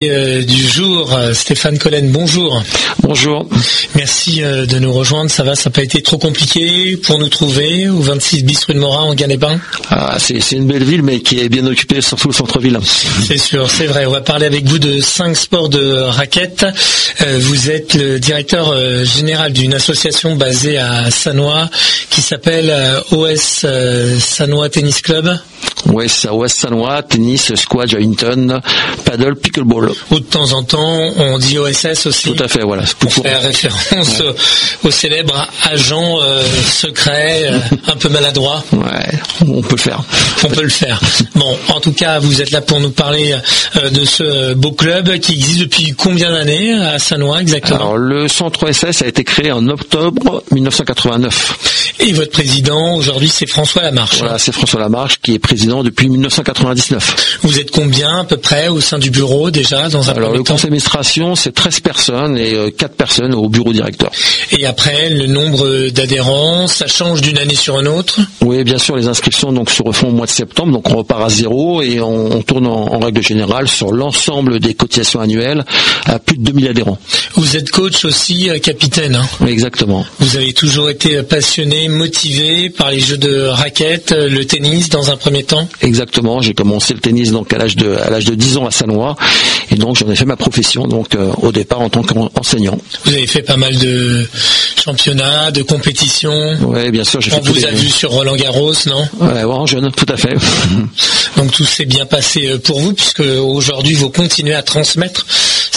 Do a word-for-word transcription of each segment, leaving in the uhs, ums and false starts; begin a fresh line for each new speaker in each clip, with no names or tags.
Du jour, Stéphane Collen, bonjour.
Bonjour.
Merci de nous rejoindre, ça va, ça n'a pas été trop compliqué pour nous trouver au vingt-six bis rue de Morat en Ganet-Bain?
Ah, c'est, c'est une belle ville mais qui est bien occupée, surtout le centre-ville.
C'est sûr, c'est vrai, on va parler avec vous de cinq sports de raquettes. Vous êtes le directeur général d'une association basée à Sannois qui s'appelle O S Sannois Tennis Club.
Oui, c'est à O S Sannois, tennis, squash, badminton, paddle, pickleball.
Ou de temps en temps, on dit O S S aussi.
Tout à fait, voilà.
Pour faire référence ouais. au, au célèbre agent euh, secret, euh, un peu maladroit.
Ouais, on peut le faire.
On peut le faire. Bon, en tout cas, vous êtes là pour nous parler euh, de ce beau club qui existe depuis combien d'années à Sannois exactement?
Alors, le centre O S S a été créé en octobre dix-neuf cent quatre-vingt-neuf.
Et votre président, aujourd'hui, c'est François Lamarche.
Voilà, c'est François Lamarche qui est président depuis dix-neuf cent quatre-vingt-dix-neuf.
Vous êtes combien à peu près au sein du bureau déjà dans un
Alors le
temps?
conseil d'administration c'est treize personnes et euh, quatre personnes au bureau directeur.
Et après le nombre d'adhérents, ça change d'une année sur une autre?
Oui, bien sûr, les inscriptions donc se refont au mois de septembre, donc on repart à zéro et on, on tourne en, en règle générale sur l'ensemble des cotisations annuelles à plus de deux mille adhérents.
Vous êtes coach aussi, capitaine hein?
Oui, exactement.
Vous avez toujours été passionné, motivé par les jeux de raquettes, le tennis dans un premier temps?
Exactement, j'ai commencé le tennis donc à l'âge de à l'âge de dix ans à Sannois et donc j'en ai fait ma profession donc euh, au départ en tant qu'enseignant.
Vous avez fait pas mal de championnats, de compétitions.
Oui, bien sûr, j'ai
On
fait. On
vous a
les...
vu sur Roland Garros, non?
Ouais, en jeune, tout à fait.
Donc tout s'est bien passé pour vous puisque aujourd'hui vous continuez à transmettre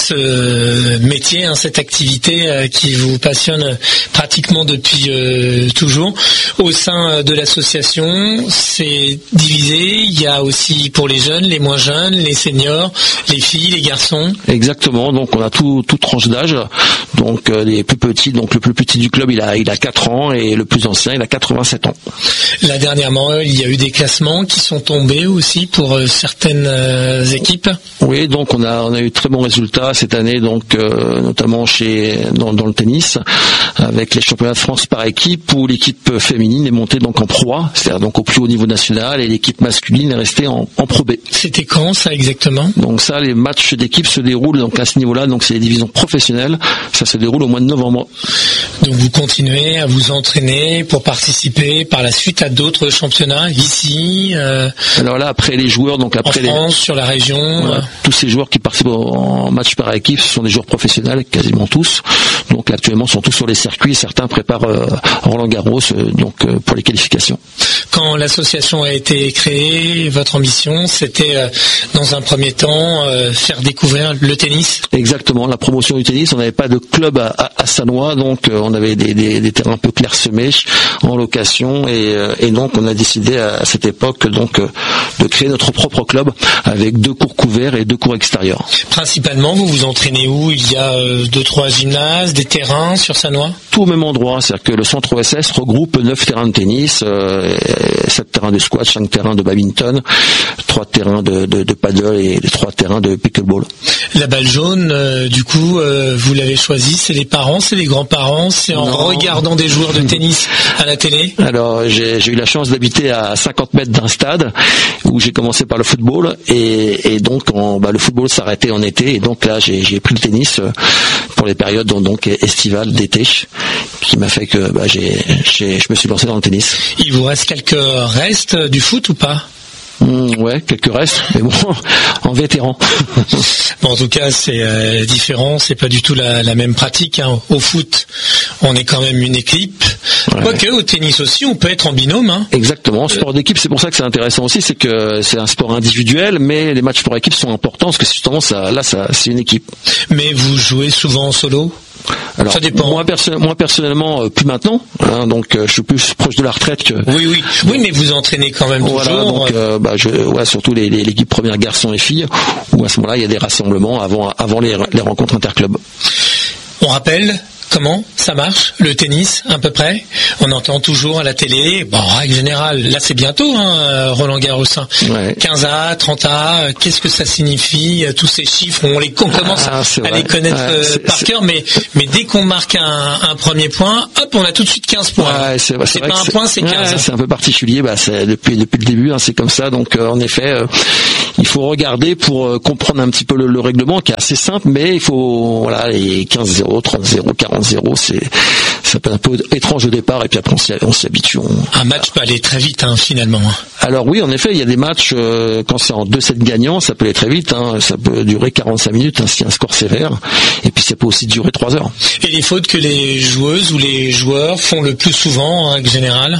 ce métier, hein, cette activité euh, qui vous passionne pratiquement depuis euh, toujours. Au sein de l'association, c'est divisé. Il y a aussi pour les jeunes, les moins jeunes, les seniors, les filles, les garçons.
Exactement. Donc on a tout, toute tranche d'âge. Donc euh, les plus petits, donc le plus petit du club, il a, il a quatre ans et le plus ancien, il a quatre-vingt-sept ans.
Là dernièrement, il y a eu des classements qui sont tombés aussi pour euh, certaines euh, équipes.
Oui, donc on a, on a eu de très bons résultats cette année, donc euh, notamment chez dans, dans le tennis, avec les championnats de France par équipe où l'équipe féminine est montée donc en Pro A, c'est-à-dire donc au plus haut niveau national, et l'équipe masculine est restée en, en Pro B.
C'était quand ça exactement?
Donc ça, les matchs d'équipe se déroulent donc à ce niveau-là, donc c'est les divisions professionnelles, ça se déroule au mois de novembre.
Donc vous continuez à vous entraîner pour participer par la suite à d'autres championnats ici euh,
Alors là, après les joueurs, donc après
en France,
les...
sur la région.
Voilà,
euh...
tous ces joueurs qui participent en match par équipe, ce sont des joueurs professionnels, quasiment tous. Donc actuellement, sont tous sur les circuits. Certains préparent euh, Roland Garros, euh, donc euh, pour les qualifications.
Quand l'association a été créée, votre ambition, c'était euh, dans un premier temps euh, faire découvrir le tennis.
Exactement, la promotion du tennis. On n'avait pas de club à, à, à Sannois, donc euh, on avait des, des, des terrains un peu clairsemés en location, et, euh, et donc on a décidé à, à cette époque donc euh, de créer notre propre club avec deux cours couverts et deux cours extérieurs.
Principalement, vous vous entraînez où? Il y a euh, deux, trois gymnases, des terrains sur Sannois?
Tout au même endroit, c'est-à-dire que le centre O S S regroupe neuf terrains de tennis, euh, sept terrains de squash, cinq terrains de badminton, trois terrains de, de, de paddle et trois terrains de pickleball.
La balle jaune, euh, du coup, euh, vous l'avez choisie, c'est les parents, c'est les grands-parents, c'est en non. regardant des joueurs de tennis à la télé?
Alors j'ai, j'ai eu la chance d'habiter à cinquante mètres d'un stade où j'ai commencé par le football et, et donc en, bah, le football s'arrêtait en été et donc là j'ai, j'ai pris le tennis pour les périodes donc estivales, d'été, qui m'a fait que bah, j'ai, j'ai, je me suis lancé dans le tennis.
Il vous reste quelques restes du foot ou pas?
Mmh, ouais, quelques restes, mais bon, en vétéran.
Bon, en tout cas, c'est euh, différent, c'est pas du tout la, la même pratique. Hein. Au foot, on est quand même une équipe. Ouais. Quoique, au tennis aussi, on peut être en binôme. Hein.
Exactement, sport d'équipe, c'est pour ça que c'est intéressant aussi, c'est que c'est un sport individuel, mais les matchs pour équipe sont importants, parce que justement, ça, là, ça, c'est une équipe.
Mais vous jouez souvent en solo?
Alors,
ça dépend.
Moi, perso- moi personnellement, euh, plus maintenant. Hein, donc, euh, je suis plus proche de la retraite que.
Oui, oui, oui, mais vous entraînez quand même toujours.
Voilà, donc, euh, bah, je, ouais, surtout les, les, l'équipe première garçons et filles, où à ce moment-là, il y a des rassemblements avant, avant les, les rencontres interclubs.
On rappelle Comment ça marche, le tennis, à peu près? On entend toujours à la télé, bon, en règle générale, là c'est bientôt, hein, Roland Garros, hein. Ouais. quinze A, trente A, qu'est-ce que ça signifie? Tous ces chiffres, on, les, on commence ah, à les connaître ouais, euh, par cœur, mais, mais dès qu'on marque un, un premier point, hop, on a tout de suite quinze points. Ouais, c'est, c'est, c'est pas un point, c'est quinze.
Ouais, c'est un peu particulier, bah, c'est, depuis, depuis le début, hein, c'est comme ça, donc euh, en effet, euh, il faut regarder pour euh, comprendre un petit peu le, le règlement, qui est assez simple, mais il faut, voilà, les quinze zéro, trente zéro, quarante zéro, c'est, ça peut être un peu étrange au départ, et puis après on s'y, on s'y habitue. On...
Un match peut aller très vite, hein, finalement.
Alors oui, en effet, il y a des matchs, euh, quand c'est en deux sept gagnants, ça peut aller très vite, hein, ça peut durer quarante-cinq minutes, hein, s'il y a un score sévère, et puis ça peut aussi durer trois heures.
Et les fautes que les joueuses ou les joueurs font le plus souvent, en règle générale?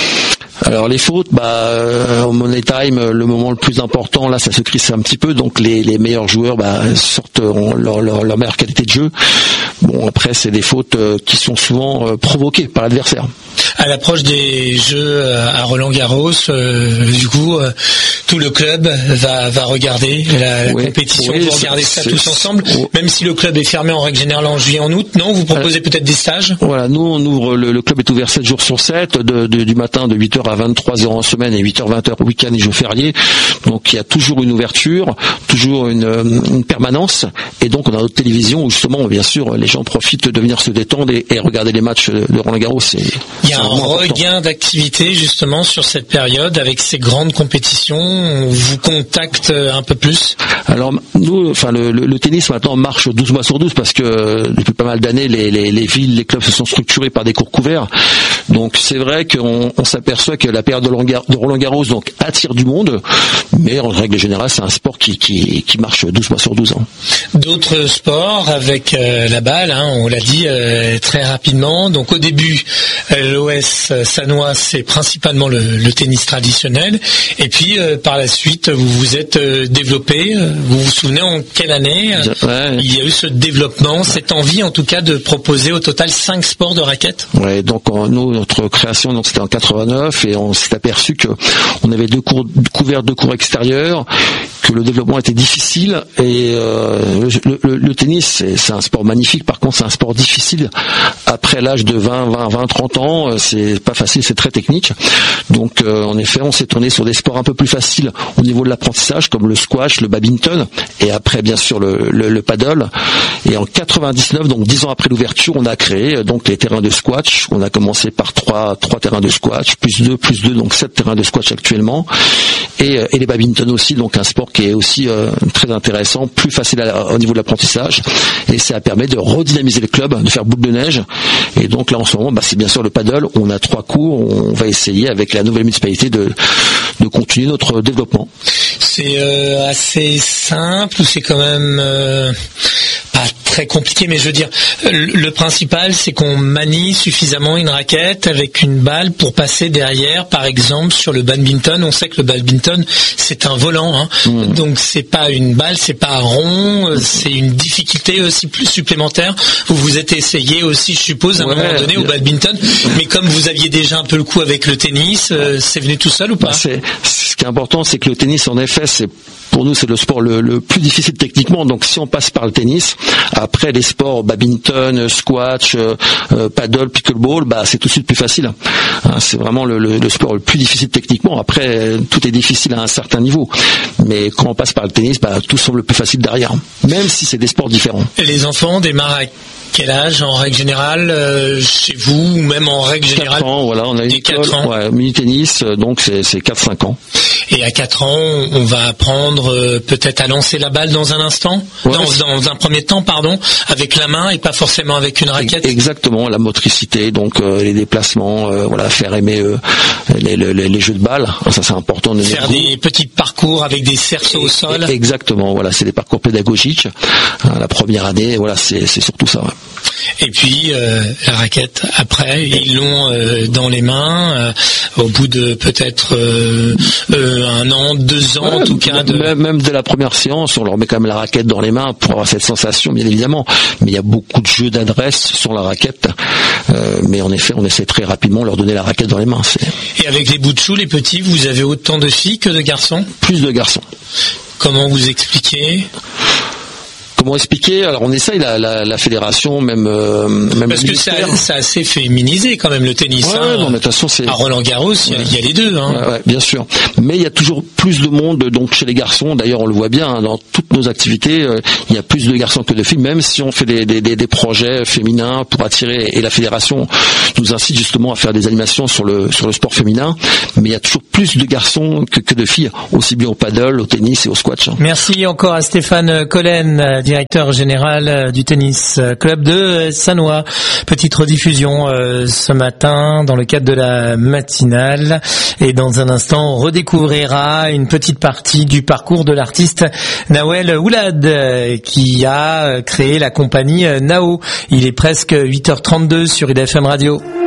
Alors les fautes, bah euh, au Money Time, le moment le plus important, là ça se crisse un petit peu, donc les, les meilleurs joueurs bah, sortent leur, leur, leur meilleure qualité de jeu. Bon, après c'est des fautes euh, qui sont souvent euh, provoquées par l'adversaire.
À l'approche des Jeux à Roland Garros, euh, du coup, euh, tout le club va, va regarder la, la oui, compétition, oui, vous regardez ça tous ensemble, oui. Même si le club est fermé en règle générale en juillet, en août, non? Vous proposez peut-être des stages?
Voilà, nous on ouvre, le, le club est ouvert sept jours sur sept, de, de, du matin de huit heures à vingt-trois heures en semaine et huit heures vingt heures week-end et jours fériés, donc il y a toujours une ouverture, toujours une, une permanence, et donc on a notre télévision où justement, bien sûr, les gens profitent de venir se détendre et, et regarder les matchs de Roland Garros. C'est,
il y a un regain d'activité justement sur cette période avec ces grandes compétitions. On vous contacte un peu plus?
Alors nous, enfin le, le, le tennis maintenant marche douze mois sur douze parce que depuis pas mal d'années, les, les, les villes, les clubs se sont structurés par des cours couverts. Donc c'est vrai qu'on on s'aperçoit que la période de Roland Garros donc attire du monde, mais en règle générale, c'est un sport qui, qui, qui marche douze mois sur douze ans.
D'autres sports avec euh, la balle, hein, on l'a dit euh, très rapidement. Donc au début, euh, l'O S Sannois, c'est principalement le, le tennis traditionnel. Et puis euh, par la suite, vous vous êtes euh, développé. Vous vous souvenez en quelle année ouais. il y a eu ce développement, cette envie en tout cas de proposer au total cinq sports de raquettes?
Ouais, donc en, nous, notre création, donc c'était en quatre-vingt-neuf, et on s'est aperçu que on avait deux cours couverts, deux cours extérieurs, que le développement était difficile, et euh, le, le, le tennis c'est, c'est un sport magnifique. Par contre, c'est un sport difficile. Après l'âge de vingt, vingt, vingt, trente ans, c'est pas facile, c'est très technique. Donc euh, en effet, on s'est tourné sur des sports un peu plus faciles au niveau de l'apprentissage, comme le squash, le badminton, et après bien sûr le, le, le paddle. Et en quatre-vingt-dix-neuf, donc dix ans après l'ouverture, on a créé donc les terrains de squash. On a commencé par trois trois terrains de squash, plus deux, plus deux, donc sept terrains de squash actuellement, et, et les badminton aussi, donc un sport qui est aussi euh, très intéressant, plus facile à, au niveau de l'apprentissage, et ça permet de redynamiser le club, de faire boule de neige. Et donc là en ce moment, bah, c'est bien sûr le paddle. On a trois cours, on va essayer avec la nouvelle municipalité de de continuer notre développement.
C'est euh, assez simple ou c'est quand même euh, pas très compliqué, mais je veux dire, le principal c'est qu'on manie suffisamment une raquette avec une balle pour passer derrière, par exemple sur le badminton. On sait que le badminton c'est un volant, hein. Mmh. Donc c'est pas une balle, c'est pas rond, c'est une difficulté aussi plus supplémentaire. Vous vous êtes essayé aussi, je suppose, à un ouais, moment donné au badminton, mais comme vous aviez déjà un peu le coup avec le tennis, euh, c'est venu tout seul ou pas?
C'est, ce qui est important, c'est que le tennis, en effet, c'est pour nous, c'est le sport le, le plus difficile techniquement. Donc, si on passe par le tennis, après les sports badminton, squash, euh, paddle, pickleball, bah c'est tout de suite plus facile. Hein, c'est vraiment le, le, le sport le plus difficile techniquement. Après, tout est difficile à un certain niveau. Mais quand on passe par le tennis, bah tout semble plus facile derrière, même si c'est des sports différents.
Et les enfants démarrent à quel âge en règle générale euh, chez vous, ou même en règle générale?
quatre ans, voilà, on a une école, ouais, mini-tennis, donc c'est, c'est quatre cinq ans.
Et à quatre ans, on va apprendre euh, peut-être à lancer la balle dans un instant, ouais, dans, dans un premier temps, pardon, avec la main et pas forcément avec une raquette.
Exactement, la motricité, donc euh, les déplacements, euh, voilà, faire aimer euh, les, les, les jeux de balle, ça c'est important. De
faire des petits parcours avec des cerceaux au sol.
Exactement, voilà, c'est des parcours pédagogiques. Hein, la première année, voilà, c'est, c'est surtout ça. Ouais.
Et puis euh, la raquette, après, ils l'ont euh, dans les mains, euh, au bout de peut-être euh, euh, un an, deux ans ouais, en tout cas. De...
Même, même dès la première séance, on leur met quand même la raquette dans les mains pour avoir cette sensation, bien évidemment. Mais il y a beaucoup de jeux d'adresse sur la raquette. Euh, mais en effet, on essaie très rapidement de leur donner la raquette dans les mains. C'est...
Et avec les bouts-de-chou, les petits, vous avez autant de filles que de garçons?
Plus de garçons.
Comment vous expliquez?
Comment comment expliquer? Alors on essaye la, la, la fédération, même, euh, même
parce que ça, ça a assez féminisé quand même le tennis.
Ouais,
hein.
non, mais de toute façon, c'est...
À Roland Garros, il ouais. y, y a les deux. Hein.
Ouais, ouais, bien sûr. Mais il y a toujours plus de monde donc chez les garçons. D'ailleurs, on le voit bien hein, dans toutes nos activités. Euh, il y a plus de garçons que de filles, même si on fait des, des, des, des projets féminins pour attirer. Et la fédération nous incite justement à faire des animations sur le sur le sport féminin. Mais il y a toujours plus de garçons que, que de filles, aussi bien au paddle, au tennis et au squash. Hein.
Merci encore à Stéphane Collen, directeur général du tennis club de Sannois. Petite rediffusion euh, ce matin dans le cadre de la matinale. Et dans un instant, on redécouvrira une petite partie du parcours de l'artiste Nawel Oulad qui a créé la compagnie Nao. Il est presque huit heures trente-deux sur I D F M Radio.